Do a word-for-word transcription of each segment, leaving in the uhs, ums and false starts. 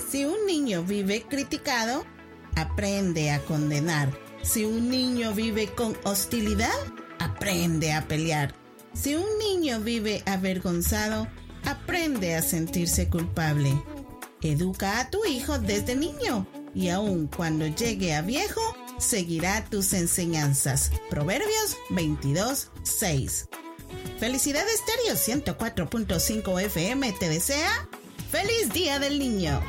Si un niño vive criticado, aprende a condenar. Si un niño vive con hostilidad, aprende a pelear. Si un niño vive avergonzado, aprende a sentirse culpable. Educa a tu hijo desde niño y aun cuando llegue a viejo, seguirá tus enseñanzas. Proverbios veintidós, seis. Felicidad Estéreo ciento cuatro punto cinco F M te desea ¡Feliz Día del Niño!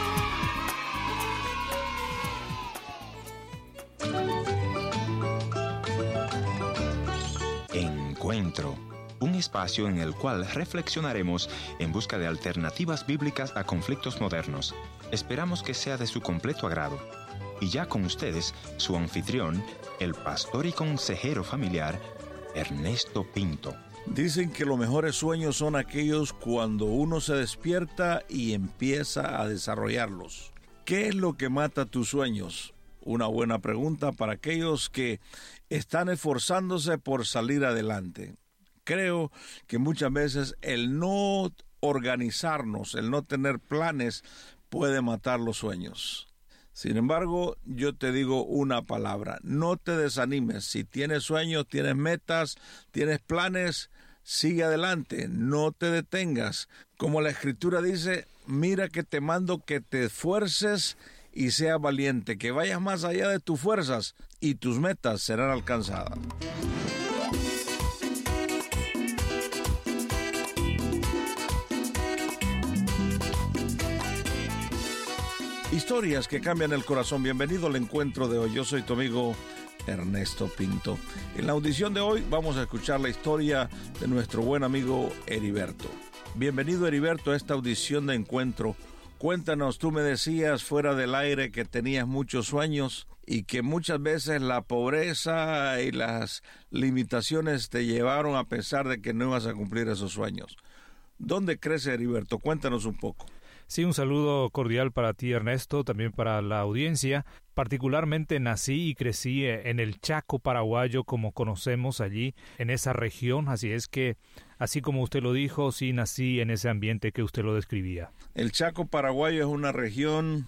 Encuentro, un espacio en el cual reflexionaremos en busca de alternativas bíblicas a conflictos modernos. Esperamos que sea de su completo agrado. Y ya con ustedes, su anfitrión, el pastor y consejero familiar, Ernesto Pinto. Dicen que los mejores sueños son aquellos cuando uno se despierta y empieza a desarrollarlos. ¿Qué es lo que mata tus sueños? Una buena pregunta para aquellos que están esforzándose por salir adelante. Creo que muchas veces el no organizarnos, el no tener planes, puede matar los sueños. Sin embargo, yo te digo una palabra: no te desanimes. Si tienes sueños, tienes metas, tienes planes, sigue adelante, no te detengas. Como la Escritura dice, mira que te mando que te esfuerces y seas valiente, que vayas más allá de tus fuerzas y tus metas serán alcanzadas. Historias que cambian el corazón. Bienvenido al encuentro de hoy. Yo soy tu amigo Ernesto Pinto. En la audición de hoy vamos a escuchar la historia de nuestro buen amigo Heriberto. Bienvenido, Heriberto, a esta audición de encuentro. Cuéntanos, tú me decías fuera del aire que tenías muchos sueños y que muchas veces la pobreza y las limitaciones te llevaron a pensar de que no ibas a cumplir esos sueños. ¿Dónde crece Heriberto? Cuéntanos un poco. Sí, un saludo cordial para ti, Ernesto, también para la audiencia. Particularmente nací y crecí en el Chaco paraguayo, como conocemos allí, en esa región. Así es que, así como usted lo dijo, sí nací en ese ambiente que usted lo describía. El Chaco paraguayo es una región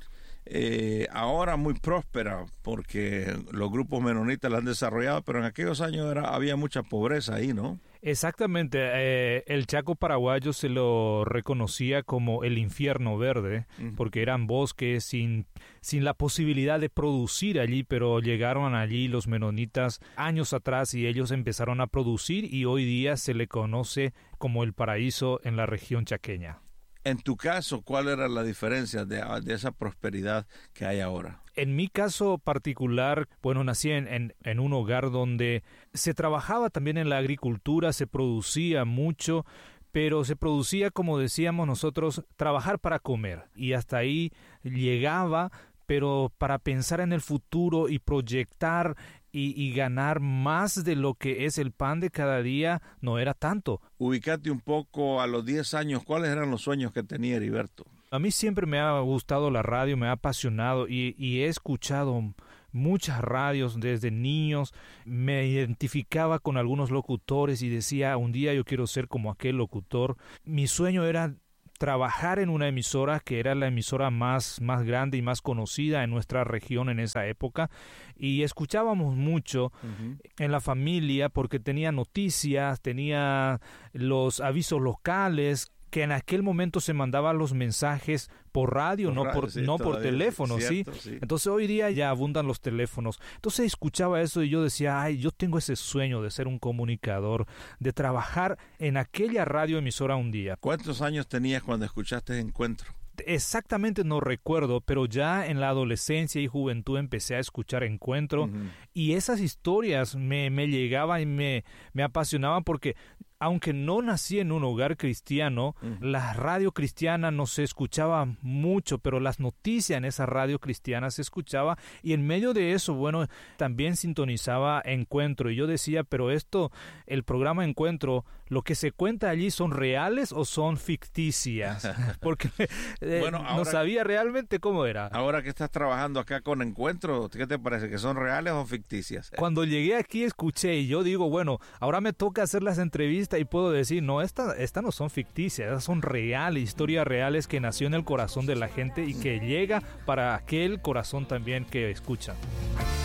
eh, ahora muy próspera, porque los grupos menonitas la han desarrollado, pero en aquellos años era, había mucha pobreza ahí, ¿no? Exactamente, eh, el Chaco paraguayo se lo reconocía como el infierno verde, uh-huh. porque eran bosques sin, sin la posibilidad de producir allí, pero llegaron allí los menonitas años atrás y ellos empezaron a producir y hoy día se le conoce como el paraíso en la región chaqueña. En tu caso, ¿cuál era la diferencia de, de esa prosperidad que hay ahora? En mi caso particular, bueno, nací en, en, en un hogar donde se trabajaba también en la agricultura, se producía mucho, pero se producía, como decíamos nosotros, trabajar para comer. Y hasta ahí llegaba, pero para pensar en el futuro y proyectar y, y ganar más de lo que es el pan de cada día, no era tanto. Ubicate un poco a los diez años, ¿cuáles eran los sueños que tenía Heriberto? A mí siempre me ha gustado la radio, me ha apasionado y, y he escuchado muchas radios desde niños. Me identificaba con algunos locutores y decía, un día yo quiero ser como aquel locutor. Mi sueño era trabajar en una emisora que era la emisora más, más grande y más conocida en nuestra región en esa época, y escuchábamos mucho uh-huh. en la familia porque tenía noticias, tenía los avisos locales, que en aquel momento se mandaban los mensajes por radio, por no, radio por, sí, no por teléfono, cierto, ¿sí? ¿sí? Entonces hoy día ya abundan los teléfonos. Entonces escuchaba eso y yo decía, ay, yo tengo ese sueño de ser un comunicador, de trabajar en aquella radioemisora un día. ¿Cuántos años tenías cuando escuchaste Encuentro? Exactamente no recuerdo, pero ya en la adolescencia y juventud empecé a escuchar Encuentro uh-huh. y esas historias me, me llegaban y me, me apasionaban porque aunque no nací en un hogar cristiano, uh-huh. la radio cristiana no se escuchaba mucho, pero las noticias en esa radio cristiana se escuchaba y en medio de eso, bueno, también sintonizaba Encuentro y yo decía, pero esto, el programa Encuentro, lo que se cuenta allí, ¿son reales o son ficticias? Porque eh, bueno, ahora, no sabía realmente cómo era. Ahora que estás trabajando acá con Encuentro, ¿qué te parece? ¿Que son reales o ficticias? Cuando llegué aquí escuché y yo digo, bueno, ahora me toca hacer las entrevistas esta y puedo decir, no, estas esta no son ficticias, estas son reales, historias reales que nació en el corazón de la gente y que llega para aquel corazón también que escucha.